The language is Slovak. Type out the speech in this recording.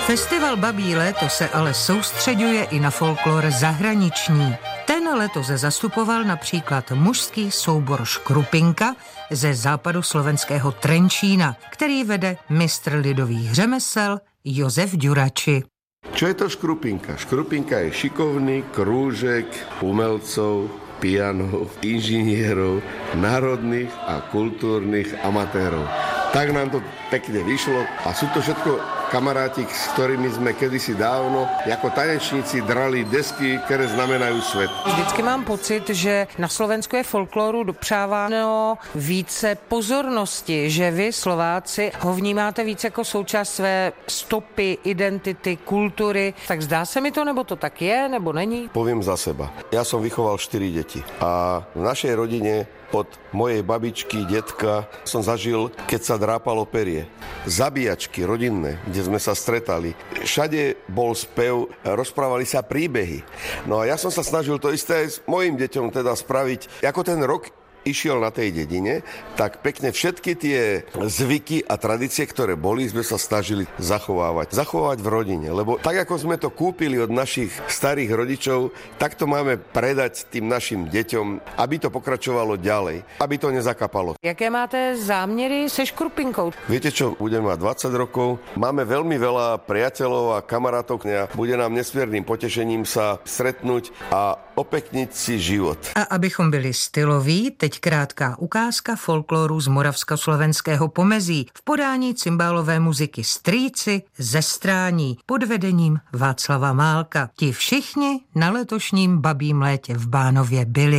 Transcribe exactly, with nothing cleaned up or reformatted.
Festival Babí léto se ale soustřeďuje i na folklor zahraniční. Ten letos zastupoval například mužský soubor Škrupinka ze západu slovenského Trenčína, který vede mistr lidových řemesel Jozef Ďurači. Čo je to škrupinka? Škrupinka je šikovný krúžek umelcov, pianov, inžinierov, národných a kultúrnych amatérov. Tak nám to pekne vyšlo a sú to všetko kamaráti, s ktorými sme kedysi dávno ako tanečníci drali desky, ktoré znamenajú svet. Vždycky mám pocit, že na Slovensku je folkloru dopřáváno více pozornosti, že vy Slováci ho vnímáte více jako součást své stopy, identity, kultury. Tak zdá se mi to, nebo to tak je, nebo není? Poviem za seba. Ja som vychoval štyri deti a v našej rodine od mojej babičky, detka som zažil, keď sa drápalo perie. Zabíjačky rodinné, kde sme sa stretali. Všade bol spev, rozprávali sa príbehy. No a ja som sa snažil to isté aj s mojim deťom teda spraviť. Ako ten rok išiel na tej dedine, tak pekne všetky tie zvyky a tradície, ktoré boli, sme sa snažili zachovávať. Zachovávať v rodine, lebo tak, ako sme to kúpili od našich starých rodičov, tak to máme predať tým našim deťom, aby to pokračovalo ďalej, aby to nezakapalo. Jaké máte záměry se Škrupinkou? Viete čo, budem mať dvadsať rokov, máme veľmi veľa priateľov a kamarátov, a bude nám nesmierným potešením sa stretnúť a opekniť si život. A abychom byli styloví, teď krátká ukázka folkloru z moravskoslovenského pomezí v podání cymbálové muziky Strýci ze Strání pod vedením Václava Málka. Ti všichni na letošním Babím létě v Bánově byli.